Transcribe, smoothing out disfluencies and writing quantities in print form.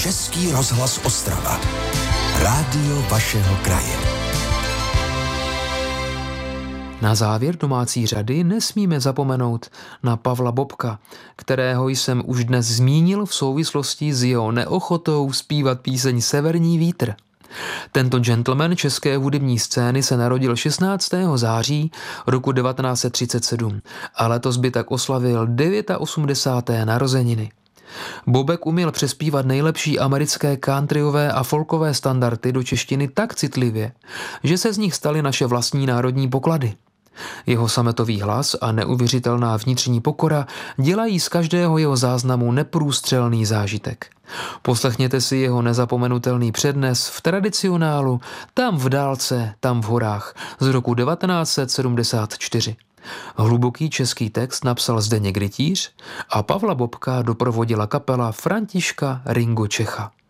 Český rozhlas Ostrava. Rádio vašeho kraje. Na závěr domácí řady nesmíme zapomenout na Pavla Bobka, kterého jsem už dnes zmínil v souvislosti s jeho neochotou zpívat píseň Severní vítr. Tento gentleman české hudební scény se narodil 16. září roku 1937 a letos by tak oslavil 89. narozeniny. Bobek uměl přespívat nejlepší americké countryové a folkové standardy do češtiny tak citlivě, že se z nich staly naše vlastní národní poklady. Jeho sametový hlas a neuvěřitelná vnitřní pokora dělají z každého jeho záznamu neprůstřelný zážitek. Poslechněte si jeho nezapomenutelný přednes v Tradicionálu Tam v dálce, tam v horách z roku 1974. Hluboký český text napsal Zdeněk Rytíř a Pavla Bobka doprovodila kapela Františka Ringo Čecha.